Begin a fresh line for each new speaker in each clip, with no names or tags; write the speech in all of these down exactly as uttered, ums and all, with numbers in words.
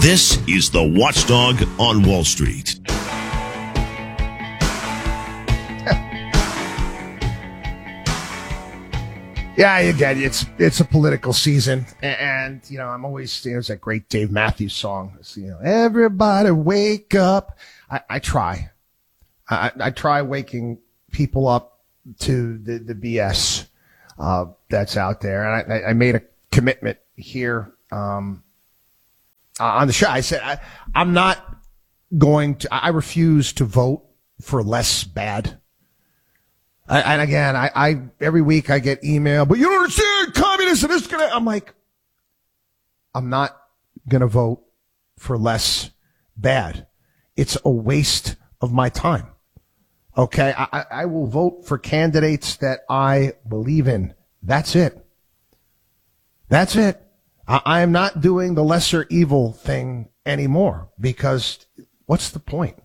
This is the Watchdog on Wall Street.
Yeah, you get it. It's it's a political season, and, and you know I'm always you know, there's that great Dave Matthews song. It's, you know, everybody wake up. I, I try, I, I try waking people up to the the B S uh, that's out there, and I, I made a commitment here um, on the show. I said I, I'm not going to. I refuse to vote for less bad. I, and again, I, I, every week I get email, but you don't understand communism is gonna, I'm like, I'm not gonna vote for less bad. It's a waste of my time. Okay. I, I will vote for candidates that I believe in. That's it. That's it. I, I am not doing the lesser evil thing anymore because what's the point?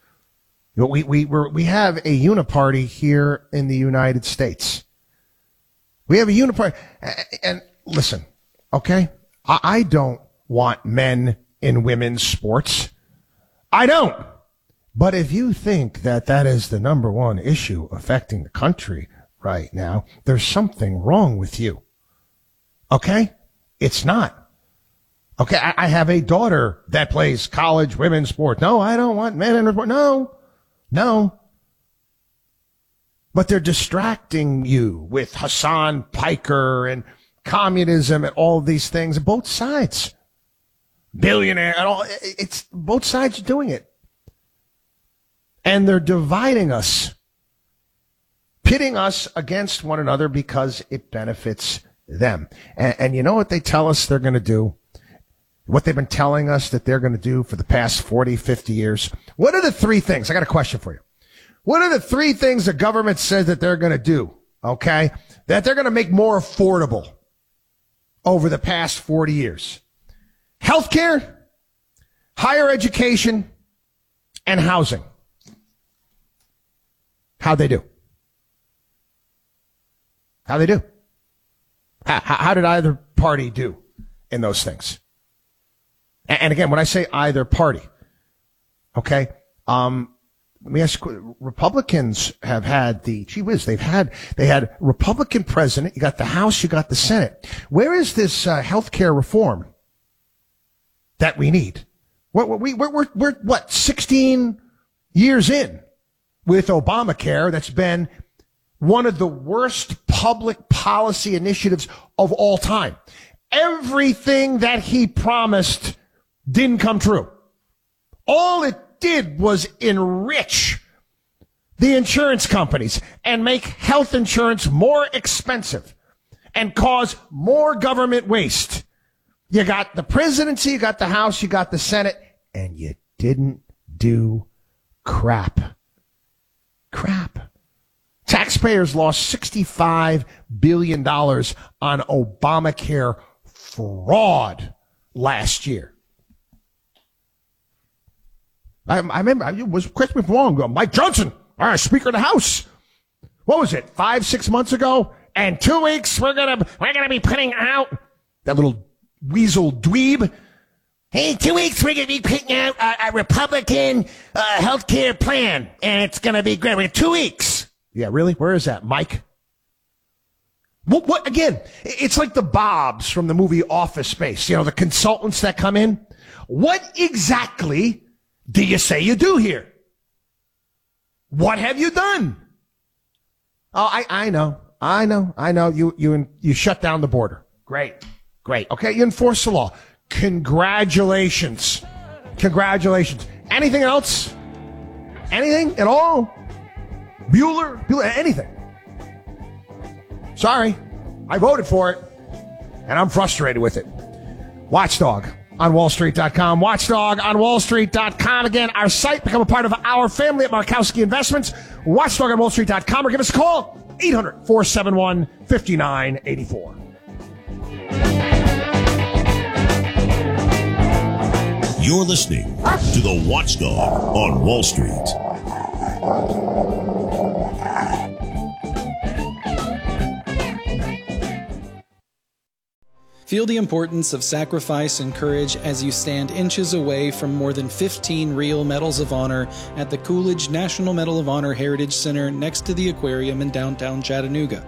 We we we're, we have a uniparty here in the United States. We have a uniparty, and listen, okay, I, I don't want men in women's sports. I don't. But if you think that that is the number one issue affecting the country right now, there's something wrong with you. Okay, it's not. Okay, I, I have a daughter that plays college women's sport. No, I don't want men in sport. No. No. But they're distracting you with Hassan Piker and communism and all of these things. Both sides. Billionaire and all. It's both sides are doing it. And they're dividing us. Pitting us against one another because it benefits them. And, and you know what they tell us they're going to do? What they've been telling us that they're going to do for the past forty, fifty years. What are the three things? I got a question for you. What are the three things the government says that they're going to do? Okay. That they're going to make more affordable over the past forty years. Healthcare, higher education, and housing. How'd they do? How'd they do? How, how did either party do in those things? And again, when I say either party, okay, um, let me ask you, Republicans have had the, gee whiz, they've had, they had Republican president, you got the House, you got the Senate. Where is this uh, healthcare reform that we need? We're, we, we're, we're, we're, what, sixteen years in with Obamacare that's been one of the worst public policy initiatives of all time. Everything that he promised didn't come true. All it did was enrich the insurance companies and make health insurance more expensive and cause more government waste. You got the presidency, you got the House, you got the Senate, and you didn't do crap. Crap. Taxpayers lost sixty-five billion dollars on Obamacare fraud last year. I, I remember, I was, correct me if I'm wrong, Mike Johnson, our Speaker of the House. What was it, five, six months ago? And two weeks, we're gonna, we're gonna be putting out that little weasel dweeb. Hey, two weeks, we're gonna be putting out a, a Republican, uh, healthcare plan. And it's gonna be great. We have two weeks. Yeah, really? Where is that, Mike? What, what, again, it's like the Bobs from the movie Office Space. You know, the consultants that come in. What exactly do you say you do here? What have you done? Oh, I, I know. I know. I know. You, you, you shut down the border. Great. Great. Okay. You enforce the law. Congratulations. Congratulations. Anything else? Anything at all? Bueller? Bueller? Anything? Sorry. I voted for it. And I'm frustrated with it. Watchdog on wall street dot com. Watchdog on wall street dot com. Again, our site. Become a part of our family at Markowski Investments. Watchdog on wall street dot com. Or give us a call. eight hundred, four seven one, five nine eight four.
You're listening to the Watchdog on Wall Street.
Feel the importance of sacrifice and courage as you stand inches away from more than fifteen real Medals of Honor at the Coolidge National Medal of Honor Heritage Center next to the aquarium in downtown Chattanooga.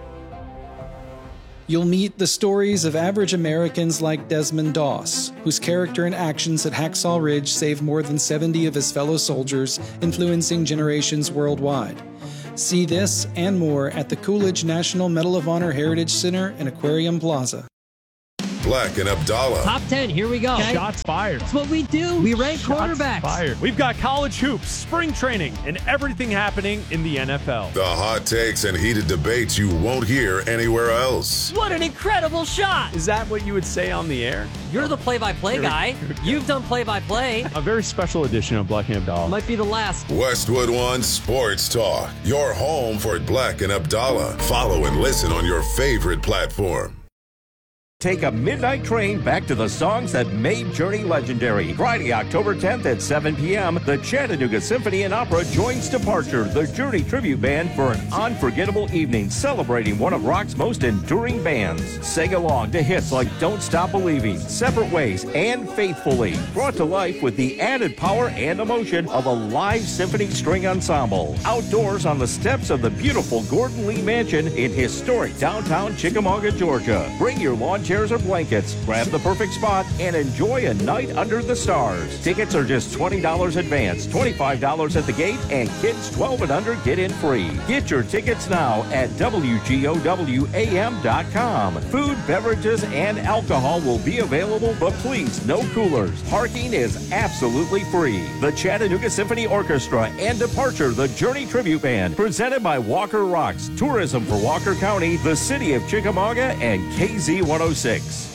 You'll meet the stories of average Americans like Desmond Doss, whose character and actions at Hacksaw Ridge saved more than seventy of his fellow soldiers, influencing generations worldwide. See this and more at the Coolidge National Medal of Honor Heritage Center in Aquarium Plaza.
Black and Abdallah.
Top ten, here we go.
Okay. Shots fired.
That's what we do. We rank
Shots
quarterbacks.
Fired. We've got college hoops, spring training, and everything happening in the N F L.
The hot takes and heated debates you won't hear anywhere else.
What an incredible shot.
Is that what you would say on the air?
You're the play-by-play guy. You've done play-by-play.
A very special edition of Black and Abdallah.
Might be the last.
Westwood One Sports Talk. Your home for Black and Abdallah. Follow and listen on your favorite platform.
Take a midnight train back to the songs that made Journey legendary. Friday, October tenth at seven p.m., the Chattanooga Symphony and Opera joins Departure, the Journey tribute band, for an unforgettable evening celebrating one of rock's most enduring bands. Sing along to hits like Don't Stop Believing, Separate Ways, and Faithfully, brought to life with the added power and emotion of a live symphony string ensemble. Outdoors on the steps of the beautiful Gordon Lee Mansion in historic downtown Chickamauga, Georgia. Bring your lawn chairs or blankets, grab the perfect spot, and enjoy a night under the stars. Tickets are just twenty dollars advance, twenty-five dollars at the gate, and kids twelve and under get in free. Get your tickets now at W G O W A M dot com. Food, beverages, and alcohol will be available, but please, no coolers. Parking is absolutely free. The Chattanooga Symphony Orchestra and Departure, the Journey Tribute Band, presented by Walker Rocks, Tourism for Walker County, the City of Chickamauga, and K Z one oh six.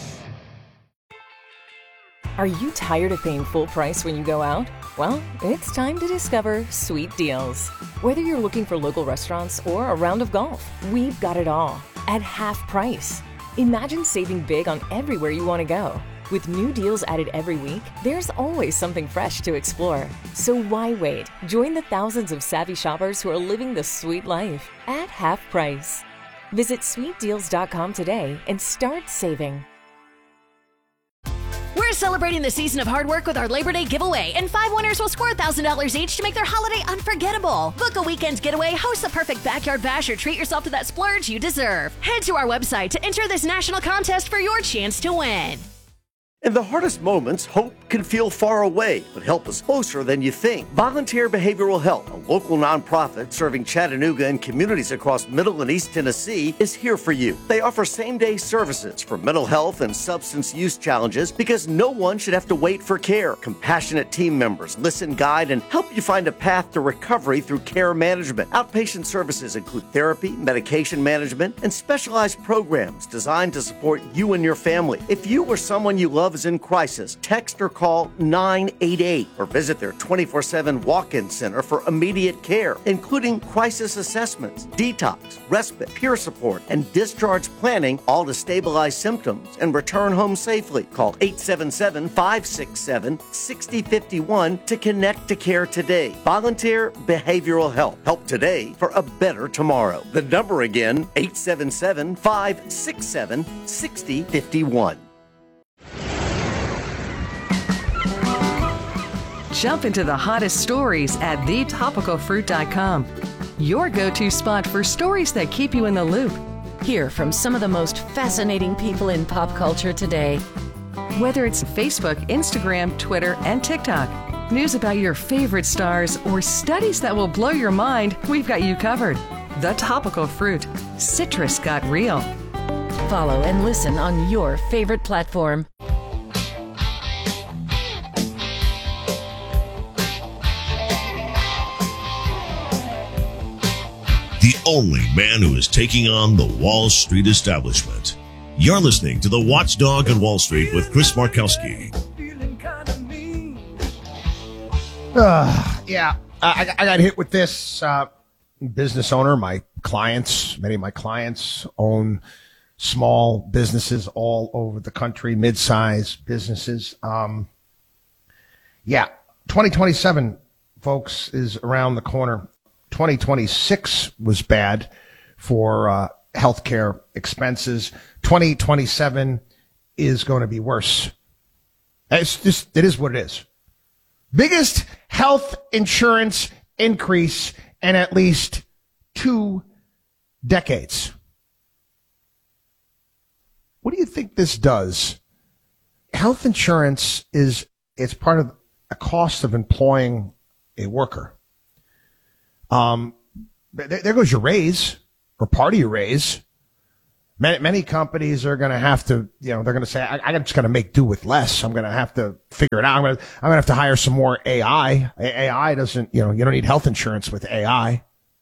Are you tired of paying full price when you go out? Well, it's time to discover Sweet Deals. Whether you're looking for local restaurants or a round of golf, we've got it all at half price. Imagine saving big on everywhere you want to go. With new deals added every week, there's always something fresh to explore. So why wait? Join the thousands of savvy shoppers who are living the sweet life at half price. Visit sweet deals dot com today and start saving.
We're celebrating the season of hard work with our Labor Day giveaway, and five winners will score one thousand dollars each to make their holiday unforgettable. Book a weekend getaway, host the perfect backyard bash, or treat yourself to that splurge you deserve. Head to our website to enter this national contest for your chance to win.
In the hardest moments, hope can feel far away, but help is closer than you think. Volunteer Behavioral Health, a local nonprofit serving Chattanooga and communities across Middle and East Tennessee, is here for you. They offer same-day services for mental health and substance use challenges because no one should have to wait for care. Compassionate team members listen, guide, and help you find a path to recovery through care management. Outpatient services include therapy, medication management, and specialized programs designed to support you and your family. If you or someone you love is in crisis, text or call nine eight eight or visit their twenty-four seven walk-in center for immediate care, including crisis assessments, detox, respite, peer support, and discharge planning, all to stabilize symptoms and return home safely. Call eight seven seven, five six seven, six zero five one to connect to care today. Volunteer Behavioral Health. Help today for a better tomorrow. The number again, eight seven seven, five six seven, six zero five one.
Jump into the hottest stories at the topical fruit dot com. Your go-to spot for stories that keep you in the loop.
Hear from some of the most fascinating people in pop culture today.
Whether it's Facebook, Instagram, Twitter, and TikTok, news about your favorite stars, or studies that will blow your mind, we've got you covered. The Topical Fruit. Citrus got real.
Follow and listen on your favorite platform.
The only man who is taking on the Wall Street establishment. You're listening to The Watchdog on Wall Street with Chris Markowski.
Uh, yeah, I, I got hit with this. Uh, business owner, my clients, many of my clients own small businesses all over the country, mid-sized businesses. Um, yeah, twenty twenty-seven, folks, is around the corner. twenty twenty-six was bad for uh, healthcare expenses. twenty twenty-seven is going to be worse. It's just, it is what it is. Biggest health insurance increase in at least two decades. What do you think this does? Health insurance is, it's part of a cost of employing a worker. Um, there, there goes your raise, or part of your raise. Many, many companies are going to have to, you know, they're going to say, I, I'm just going to make do with less. I'm going to have to figure it out. I'm going to, I'm going to have to hire some more A I. A I doesn't, you know, you don't need health insurance with A I.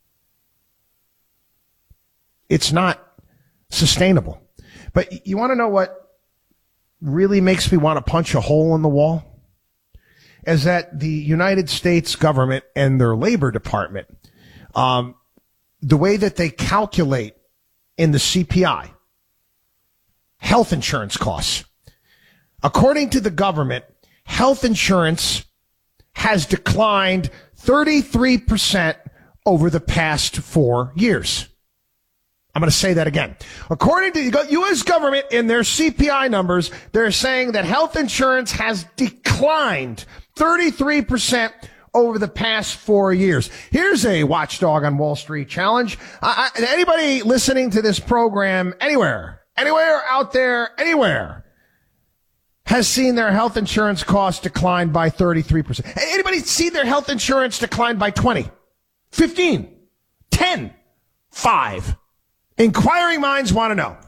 It's not sustainable. But you want to know what really makes me want to punch a hole in the wall? Is that the United States government and their Labor Department, um, the way that they calculate in the C P I, health insurance costs. According to the government, health insurance has declined thirty-three percent over the past four years. I'm going to say that again. According to the U S government in their C P I numbers, they're saying that health insurance has declined thirty-three percent over the past four years. Here's a Watchdog on Wall Street challenge. Uh, anybody listening to this program anywhere, anywhere out there, anywhere, has seen their health insurance costs decline by thirty-three percent? Anybody seen their health insurance decline by twenty, fifteen, ten, five? Inquiring minds want to know.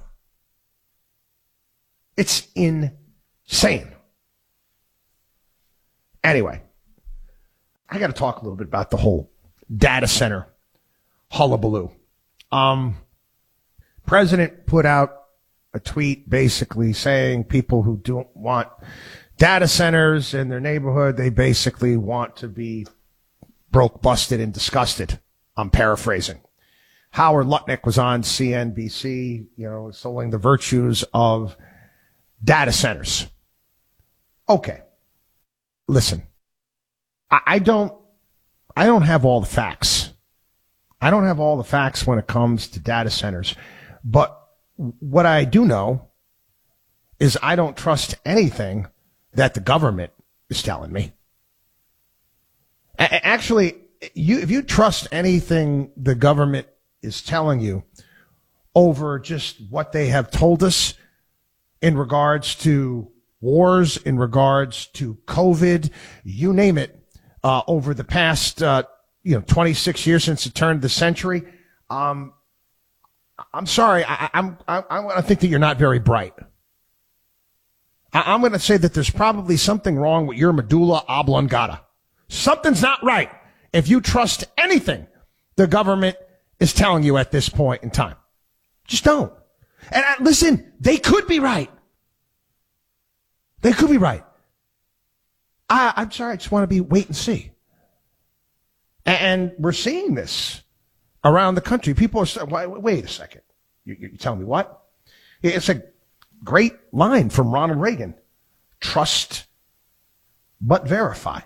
It's insane. Anyway, I got to talk a little bit about the whole data center hullabaloo. Um, President put out a tweet basically saying people who don't want data centers in their neighborhood, they basically want to be broke, busted, and disgusted. I'm paraphrasing. Howard Lutnick was on C N B C, you know, selling the virtues of data centers. Okay. Listen, I, I don't, I don't have all the facts. I don't have all the facts when it comes to data centers, but what I do know is I don't trust anything that the government is telling me. A- actually, you, if you trust anything the government is telling you over just what they have told us in regards to wars, in regards to COVID, you name it, uh, over the past, uh, you know, twenty-six years since the turn of the century. Um, I'm sorry. I, I'm, I, I'm going to think that you're not very bright. I, I'm going to say that there's probably something wrong with your medulla oblongata. Something's not right if you trust anything the government is telling you at this point in time. Just don't. And uh, listen, they could be right. They could be right. I, I'm sorry, I just want to be wait and see. And, and we're seeing this around the country. People are saying, wait, wait a second. You, you telling me what? It's a great line from Ronald Reagan. Trust but verify.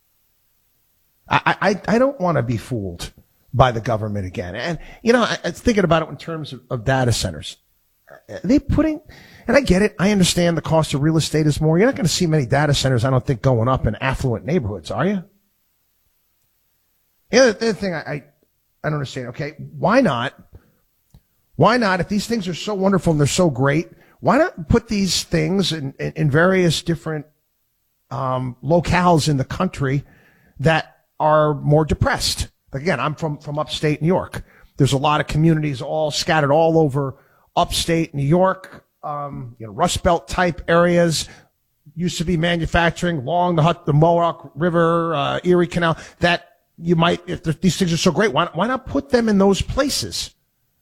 I, I, I don't want to be fooled by the government again. And, you know, I, I was thinking about it in terms of, of data centers. Are they putting, and I get it, I understand the cost of real estate is more. You're not going to see many data centers, I don't think, going up in affluent neighborhoods, are you? The other, the other thing I, I, I don't understand, okay, why not, why not, if these things are so wonderful and they're so great, why not put these things in, in, in various different um, locales in the country that are more depressed? Again, I'm from, from upstate New York. There's a lot of communities all scattered all over upstate New York, um, you know, Rust Belt type areas. Used to be manufacturing along the, the Mohawk River, uh, Erie Canal. That you might, if these things are so great, why, why not put them in those places?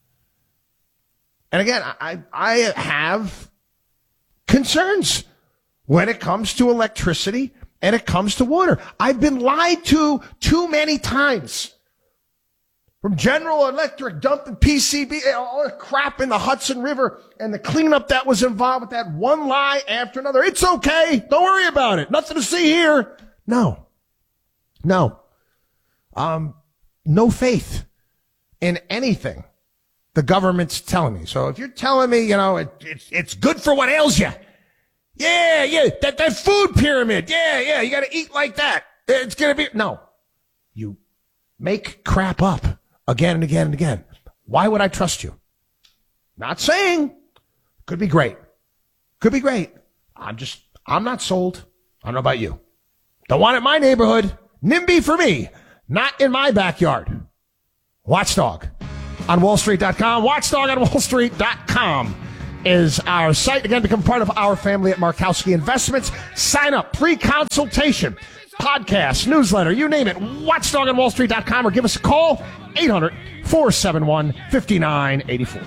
And again, I, I have concerns when it comes to electricity and it comes to water. I've been lied to too many times. From General Electric dumping P C B, all the crap in the Hudson River and the cleanup that was involved with that one lie after another. It's okay. Don't worry about it. Nothing to see here. No. No. Um, no faith in anything the government's telling me. So if you're telling me, you know, it, it's, it's good for what ails you, Yeah, yeah, that, that food pyramid. Yeah, yeah, you got to eat like that. It's going to be, no. You make crap up again and again and again. Why would I trust you? Not saying. Could be great. Could be great. I'm just, I'm not sold. I don't know about you. Don't want it in my neighborhood. NIMBY for me. Not in my backyard. Watchdog on wall street dot com. Watchdog on wall street dot com is our site. Again, become part of our family at Markowski Investments. Sign up. Free consultation. Podcast, newsletter, you name it. watchdog on wall street dot com or give us a call. eight hundred, four seven one, five nine eight four.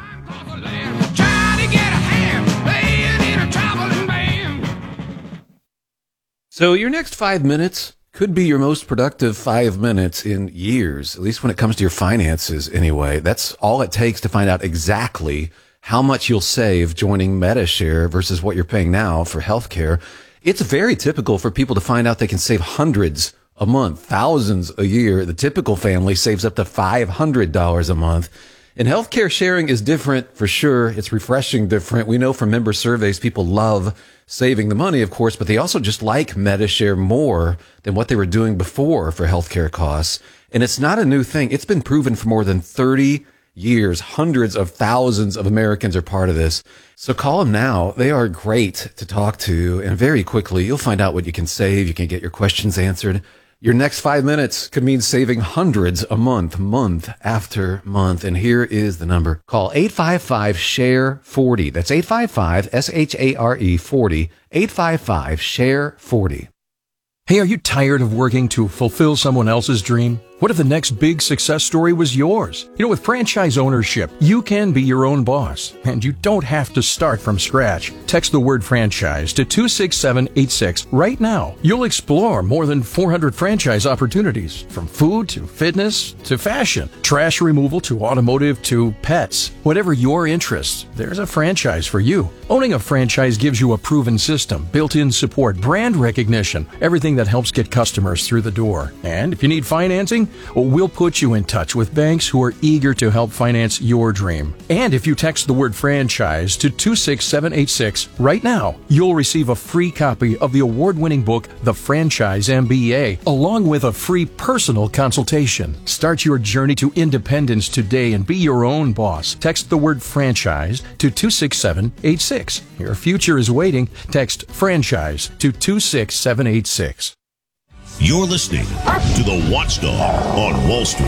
So your next five minutes could be your most productive five minutes in years, at least when it comes to your finances anyway. That's all it takes to find out exactly how much you'll save joining Medi-Share versus what you're paying now for healthcare. It's very typical for people to find out they can save hundreds a month, thousands a year. The typical family saves up to five hundred dollars a month. And healthcare sharing is different for sure. It's refreshing different. We know from member surveys, people love saving the money, of course, but they also just like Medi-Share more than what they were doing before for healthcare costs. And it's not a new thing. It's been proven for more than thirty years. Hundreds of thousands of Americans are part of this. So call them now. They are great to talk to. And very quickly, you'll find out what you can save. You can get your questions answered. Your next five minutes could mean saving hundreds a month, month after month. And here is the number. Call eight five five, S H A R E forty. That's eight five five, S H A R E forty. eight five five, S H A R E forty.
Hey, are you tired of working to fulfill someone else's dream? What if the next big success story was yours? You know, with franchise ownership, you can be your own boss, and you don't have to start from scratch. Text the word franchise to two six seven eight six right now. You'll explore more than four hundred franchise opportunities, from food to fitness to fashion, trash removal to automotive to pets. Whatever your interests, there's a franchise for you. Owning a franchise gives you a proven system, built-in support, brand recognition, everything that helps get customers through the door. And if you need financing, well, we'll put you in touch with banks who are eager to help finance your dream. And if you text the word franchise to two six seven eight six right now, you'll receive a free copy of the award-winning book, The Franchise M B A, along with a free personal consultation. Start your journey to independence today and be your own boss. Text the word franchise to two six seven eight six. Your future is waiting. Text franchise to two six seven eight six.
You're listening to The Watchdog on Wall Street.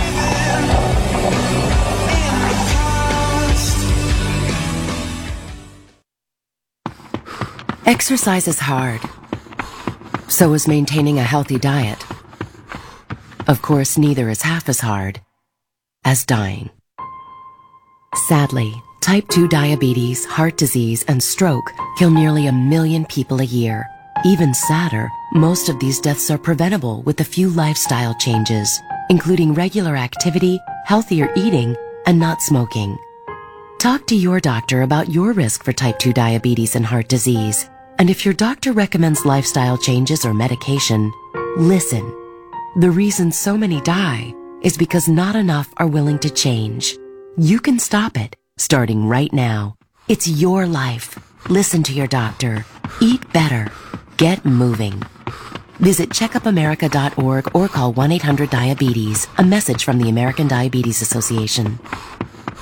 Exercise is hard. So is maintaining a healthy diet. Of course, neither is half as hard as dying. Sadly, type two diabetes, heart disease, and stroke kill nearly a million people a year. Even sadder, most of these deaths are preventable with a few lifestyle changes, including regular activity, healthier eating, and not smoking. Talk to your doctor about your risk for type two diabetes and heart disease. And if your doctor recommends lifestyle changes or medication, listen. The reason so many die is because not enough are willing to change. You can stop it, starting right now. It's your life. Listen to your doctor. Eat better. Get moving. Visit checkup america dot org or call one eight hundred diabetes. A message from the American Diabetes Association.